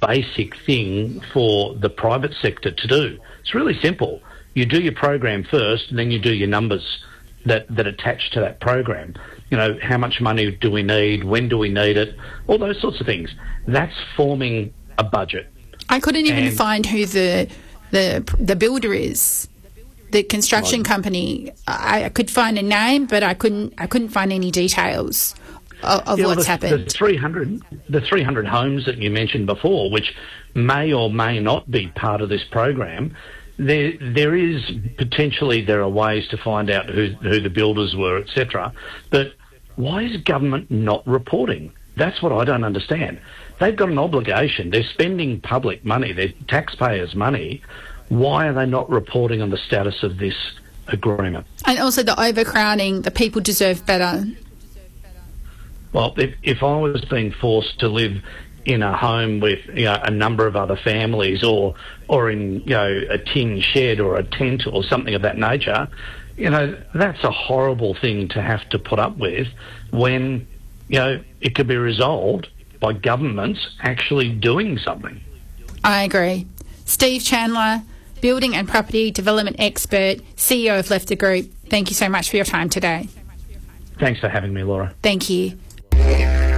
basic thing for the private sector to do. It's really simple. You do your program first, and then you do your numbers that attach to that program. You know, how much money do we need? When do we need it? All those sorts of things. That's forming a budget. I couldn't even find who the builder is, the construction company. I could find a name, but I couldn't find any details of what's happened. The 300 homes that you mentioned before, which may or may not be part of this program. There are ways to find out who the builders were, etc. But why is government not reporting? That's what I don't understand. They've got an obligation. They're spending public money, they're taxpayers' money. Why are they not reporting on the status of this agreement? And also the overcrowding, the people deserve better. Well, if I was being forced to live in a home with a number of other families, or in a tin shed or a tent or something of that nature, that's a horrible thing to have to put up with when it could be resolved by governments actually doing something. I agree. Steve Chandler, building and property development expert, CEO of Lefter Group, thank you so much for your time today. Thanks for having me, Laura. Thank you.